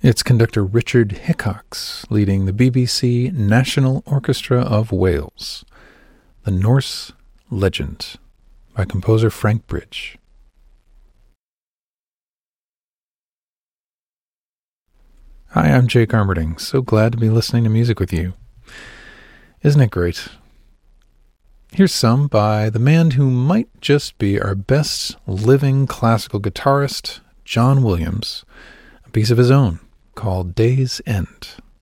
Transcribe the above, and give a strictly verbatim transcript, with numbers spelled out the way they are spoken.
It's conductor Richard Hickox leading the B B C National Orchestra of Wales, The Norse Legend, by composer Frank Bridge. Hi, I'm Jake Armerding. So glad to be listening to music with you. Isn't it great? Here's some by the man who might just be our best living classical guitarist, John Williams, a piece of his own called Day's End.